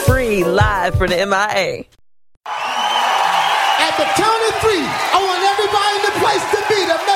Free, live for the MIA. At the count of three, I want everybody in the place to be the